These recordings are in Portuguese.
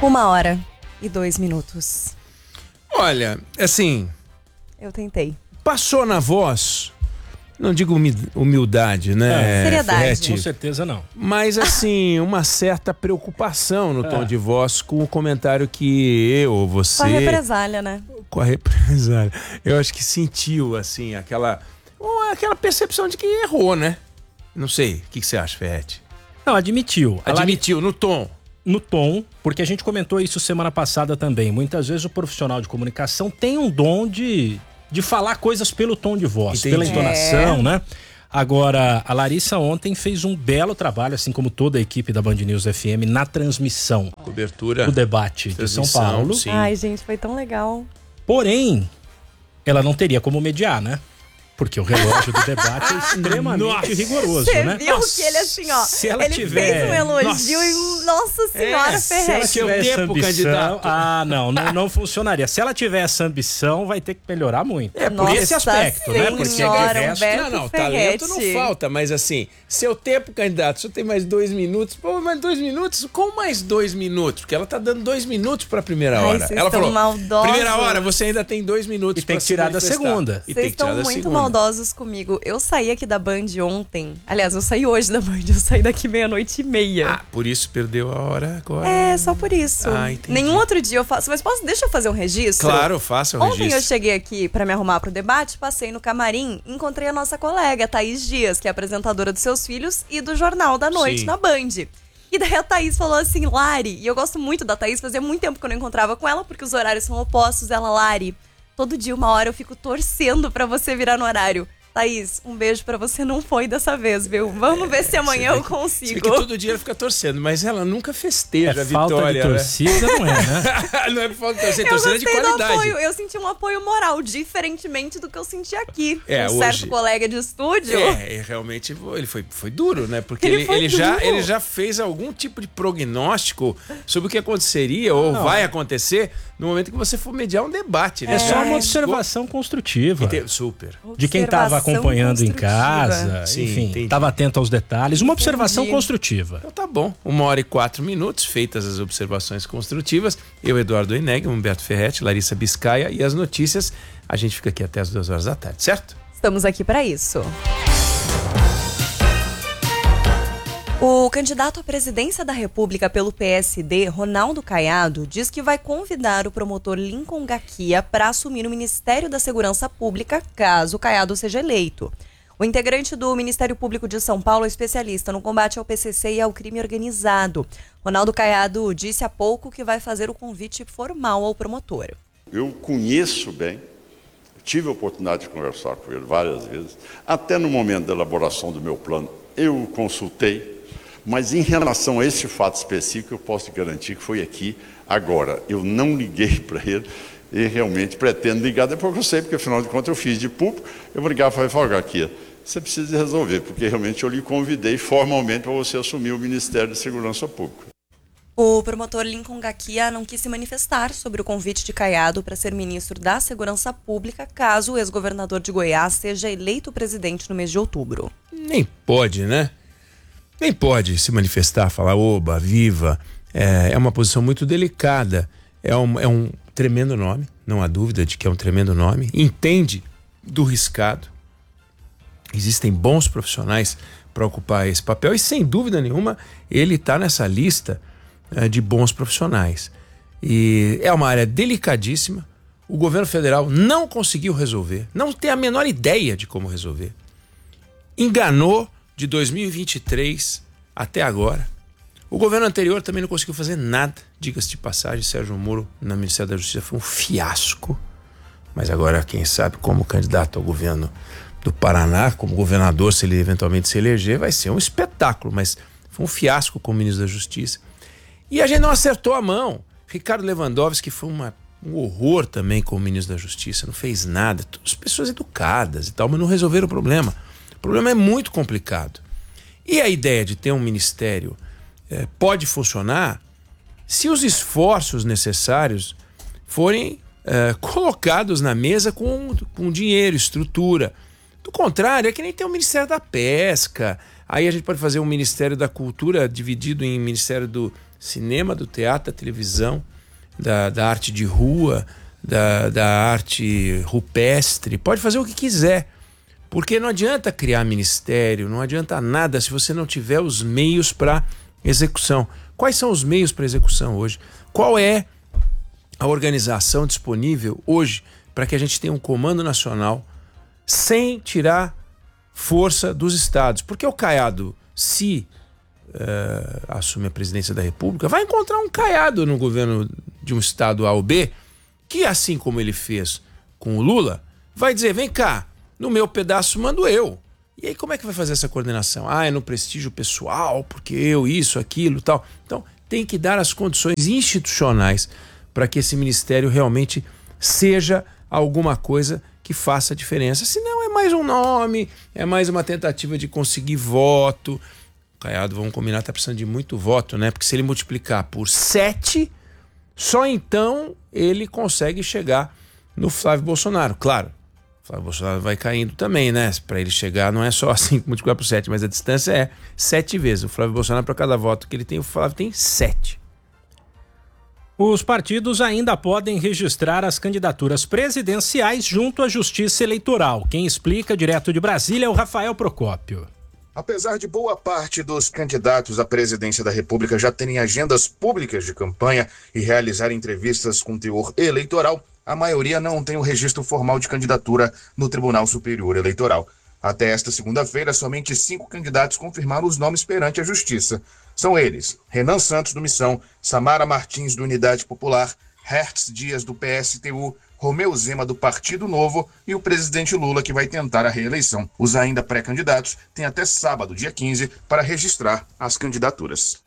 1h02. Olha, assim... Eu tentei. Passou na voz, não digo humildade, né? Seriedade. Ferretti? Com certeza não. Mas assim, uma certa preocupação no tom de voz com o comentário que eu ou você... Com a represália, né? Com a represália. Eu acho que sentiu, assim, aquela percepção de que errou, né? Não sei, o que você acha, Ferretti? Não, admitiu. Admitiu, no tom. No tom, porque a gente comentou isso semana passada também. Muitas vezes o profissional de comunicação tem um dom de falar coisas pelo tom de voz, Entendi. pela entonação, né? Agora, a Larissa ontem fez um belo trabalho, assim como toda a equipe da Band News FM, na transmissão. Cobertura. Do debate de São Paulo. Sim. Ai, gente, foi tão legal. Porém, ela não teria como mediar, né? Porque o relógio do debate é extremamente rigoroso, Você né? viu que ele assim, ó, se ela ele tiver... fez um elogio e Nossa Senhora Se ela Ferretti. tiver essa tempo, ambição... candidato. Não funcionaria. Se ela tiver essa ambição, vai ter que melhorar muito. É, por esse aspecto, né? Porque Senhora, de resto... Humberto Não, talento não Ferretti. falta, mas assim, seu tempo, candidato, se eu tenho mais 2 minutos, pô, mais 2 minutos? Como mais 2 minutos? Porque ela tá dando 2 minutos pra primeira Ai, hora. vocês Ela estão falou, maldosos. primeira hora, você ainda tem 2 minutos E tem pra que tirar se da manifestar. segunda. E tem Vocês que tirar estão da muito segunda. maldosos comigo. Eu saí aqui da Band ontem. Aliás, eu saí hoje da Band. Eu saí daqui 00:30. Ah, por isso perdeu a hora agora. É, só por isso. Ah, entendi. Nenhum outro dia eu faço. Mas deixa eu fazer um registro? Claro, faça o Ontem registro. eu cheguei aqui pra me arrumar pro debate, passei no camarim, encontrei a nossa colega, Thaís Dias, que é apresentadora dos Seus Filhos e do Jornal da Noite Sim. na Band. E daí a Thaís falou assim, Lari, e eu gosto muito da Thaís, fazia muito tempo que eu não encontrava com ela, porque os horários são opostos. Ela, Lari, todo dia 1 hora eu fico torcendo pra você virar no horário. Thaís, um beijo pra você, não foi dessa vez, viu? Vamos ver se amanhã eu Você consigo. vê que todo dia ela fica torcendo, mas ela nunca festeja a falta vitória, de torcida, não é, né? né? Não é por falta de torcida, Eu torcida de gostei do qualidade. apoio, eu senti um apoio moral, diferentemente do que eu senti aqui. É, Um certo hoje- colega de estúdio. É, realmente ele foi duro, né? Porque Ele foi ele duro. já fez algum tipo de prognóstico sobre o que aconteceria ou vai acontecer no momento que você for mediar um debate. Né? É só Já uma arriscou. observação construtiva. Super. De quem estava Observação acompanhando em construtiva. casa, Sim, enfim, entendi. estava atento aos detalhes. Uma observação Entendi. construtiva. Então tá bom. 1h04, feitas as observações construtivas. Eu, Eduardo Eneg, Humberto Ferretti, Larissa Biscaia e as notícias. A gente fica aqui até as 2 horas da tarde, certo? Estamos aqui para isso. O candidato à presidência da República pelo PSD, Ronaldo Caiado, diz que vai convidar o promotor Lincoln Gaquia para assumir o Ministério da Segurança Pública, caso Caiado seja eleito. O integrante do Ministério Público de São Paulo é especialista no combate ao PCC e ao crime organizado. Ronaldo Caiado disse há pouco que vai fazer o convite formal ao promotor. Eu conheço bem, tive a oportunidade de conversar com ele várias vezes, até no momento da elaboração do meu plano eu o consultei, mas em relação a esse fato específico eu posso garantir que foi aqui, agora. Eu não liguei para ele e realmente pretendo ligar, depois que eu sei, porque afinal de contas eu fiz de público, eu vou ligar para falar aqui. Você precisa resolver, porque realmente eu lhe convidei formalmente para você assumir o Ministério da Segurança Pública. O promotor Lincoln Gaquia não quis se manifestar sobre o convite de Caiado para ser ministro da Segurança Pública, caso o ex-governador de Goiás seja eleito presidente no mês de outubro. Nem pode, né? Nem pode se manifestar, falar oba, viva. É uma posição muito delicada. É um tremendo nome, não há dúvida de que é um tremendo nome. Entende do riscado. Existem bons profissionais para ocupar esse papel e, sem dúvida nenhuma, ele está nessa lista de bons profissionais. E é uma área delicadíssima. O governo federal não conseguiu resolver, não tem a menor ideia de como resolver. Enganou de 2023 até agora. O governo anterior também não conseguiu fazer nada. Diga-se de passagem, Sérgio Moro no Ministério da Justiça foi um fiasco. Mas agora, quem sabe, como candidato ao governo do Paraná, como governador, se ele eventualmente se eleger, vai ser um espetáculo. Mas foi um fiasco como ministro da Justiça. E a gente não acertou a mão. Ricardo Lewandowski foi um horror também como ministro da Justiça. Não fez nada. Todas pessoas educadas e tal, mas não resolveram o problema. O problema é muito complicado. E a ideia de ter um ministério pode funcionar se os esforços necessários forem colocados na mesa com dinheiro, estrutura. Do contrário, é que nem tem o Ministério da Pesca. Aí a gente pode fazer um Ministério da Cultura dividido em Ministério do cinema, do teatro, da televisão, da arte de rua, da arte rupestre, pode fazer o que quiser. Porque não adianta criar ministério, não adianta nada se você não tiver os meios para execução. Quais são os meios para execução hoje? Qual é a organização disponível hoje para que a gente tenha um comando nacional sem tirar força dos estados? Porque o Caiado, se assume a presidência da República, vai encontrar um Caiado no governo de um estado A ou B, que assim como ele fez com o Lula, vai dizer, vem cá, no meu pedaço mando eu. E aí como é que vai fazer essa coordenação? É no prestígio pessoal, porque eu, isso, aquilo, tal. Então tem que dar as condições institucionais para que esse ministério realmente seja alguma coisa que faça diferença. Senão é mais um nome, é mais uma tentativa de conseguir voto. O Caiado, vamos combinar, está precisando de muito voto, né? Porque se ele multiplicar por 7, só então ele consegue chegar no Flávio Bolsonaro. Claro, o Flávio Bolsonaro vai caindo também, né? Para ele chegar não é só assim multiplicar por 7, mas a distância é 7 vezes. O Flávio Bolsonaro, para cada voto que ele tem, o Flávio tem 7. Os partidos ainda podem registrar as candidaturas presidenciais junto à Justiça Eleitoral. Quem explica direto de Brasília é o Rafael Procópio. Apesar de boa parte dos candidatos à presidência da República já terem agendas públicas de campanha e realizar entrevistas com teor eleitoral, a maioria não tem o registro formal de candidatura no Tribunal Superior Eleitoral. Até esta segunda-feira, somente 5 candidatos confirmaram os nomes perante a Justiça. São eles: Renan Santos, do Missão, Samara Martins, do Unidade Popular, Hertz Dias, do PSTU, Romeu Zema, do Partido Novo, e o presidente Lula, que vai tentar a reeleição. Os ainda pré-candidatos têm até sábado, dia 15, para registrar as candidaturas.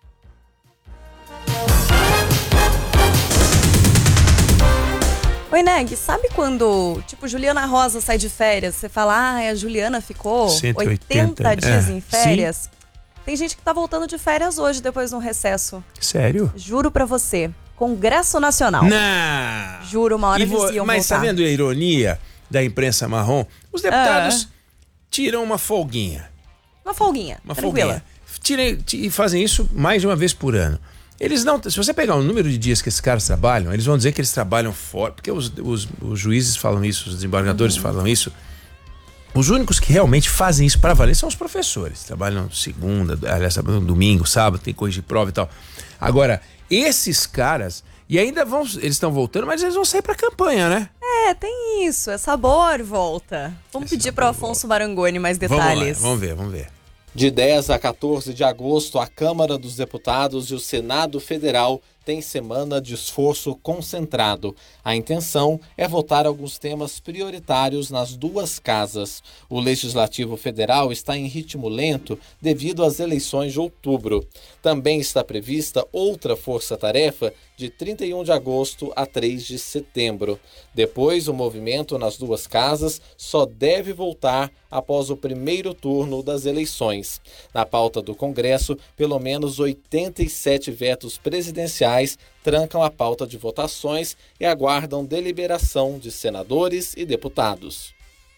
Oi, Neg, sabe quando, Juliana Rosa sai de férias, você fala, a Juliana ficou 80 dias em férias? Sim. Tem gente que tá voltando de férias hoje, depois de um recesso. Sério? Juro pra você. Congresso Nacional. Não. Juro, uma hora eles iam mas voltar. Tá vendo a ironia da imprensa marrom? Os deputados tiram uma folguinha. Uma folguinha, tranquila. E fazem isso mais de uma vez por ano. Eles não. Se você pegar o número de dias que esses caras trabalham, eles vão dizer que eles trabalham fora, porque os juízes falam isso, os desembargadores falam isso. Os únicos que realmente fazem isso para valer são os professores. Trabalham segunda, aliás, domingo, sábado, tem corrigir prova e tal. Agora, esses caras, e ainda vão, eles estão voltando, mas eles vão sair pra campanha, né? Tem isso, é sabor volta. Vamos pedir pro Afonso Marangoni mais detalhes. Vamos ver. De 10 a 14 de agosto, a Câmara dos Deputados e o Senado Federal têm semana de esforço concentrado. A intenção é votar alguns temas prioritários nas duas casas. O Legislativo Federal está em ritmo lento devido às eleições de outubro. Também está prevista outra força-tarefa de 31 de agosto a 3 de setembro. Depois, o movimento nas duas casas só deve voltar após o primeiro turno das eleições. Na pauta do Congresso, pelo menos 87 vetos presidenciais trancam a pauta de votações e aguardam deliberação de senadores e deputados.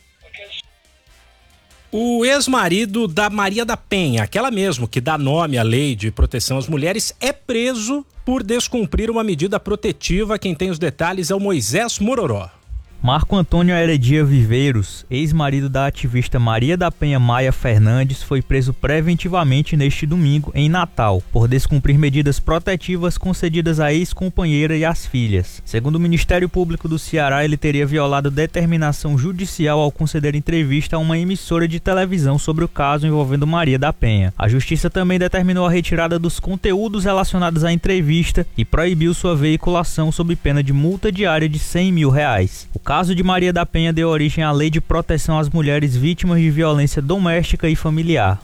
O ex-marido da Maria da Penha, aquela mesmo que dá nome à Lei de Proteção às Mulheres, é preso por descumprir uma medida protetiva. Quem tem os detalhes é o Moisés Mororó. Marco Antônio Heredia Viveiros, ex-marido da ativista Maria da Penha Maia Fernandes, foi preso preventivamente neste domingo em Natal, por descumprir medidas protetivas concedidas à ex-companheira e às filhas. Segundo o Ministério Público do Ceará, ele teria violado determinação judicial ao conceder entrevista a uma emissora de televisão sobre o caso envolvendo Maria da Penha. A Justiça também determinou a retirada dos conteúdos relacionados à entrevista e proibiu sua veiculação sob pena de multa diária de R$100 mil. O caso de Maria da Penha deu origem à Lei de Proteção às Mulheres Vítimas de Violência Doméstica e Familiar.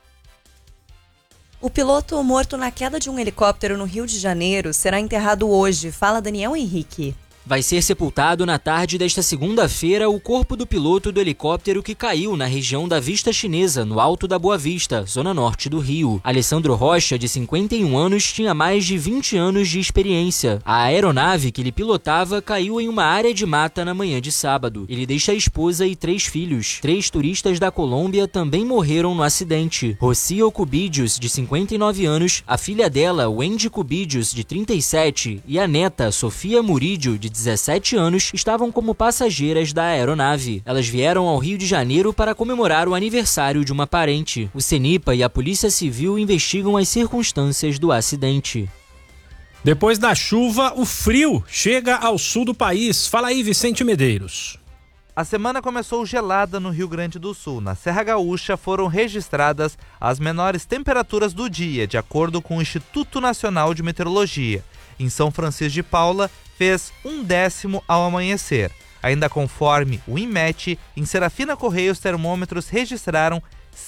O piloto morto na queda de um helicóptero no Rio de Janeiro será enterrado hoje. Fala Daniel Henrique. Vai ser sepultado na tarde desta segunda-feira o corpo do piloto do helicóptero que caiu na região da Vista Chinesa, no Alto da Boa Vista, zona norte do Rio. Alessandro Rocha, de 51 anos, tinha mais de 20 anos de experiência. A aeronave que ele pilotava caiu em uma área de mata na manhã de sábado. Ele deixa a esposa e 3 filhos. 3 turistas da Colômbia também morreram no acidente. Rocio Cubidius, de 59 anos, a filha dela, Wendy Cubidius, de 37, e a neta, Sofia Murídio, de 17 anos, estavam como passageiras da aeronave. Elas vieram ao Rio de Janeiro para comemorar o aniversário de uma parente. O CENIPA e a Polícia Civil investigam as circunstâncias do acidente. Depois da chuva, o frio chega ao sul do país. Fala aí, Vicente Medeiros. A semana começou gelada no Rio Grande do Sul. Na Serra Gaúcha foram registradas as menores temperaturas do dia, de acordo com o Instituto Nacional de Meteorologia. Em São Francisco de Paula, fez 1/10 ao amanhecer. Ainda conforme o INMET, em Serafina Correia os termômetros registraram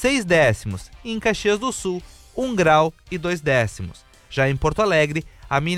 6/10 e em Caxias do Sul 1 grau e 2/10. Já em Porto Alegre, a mínima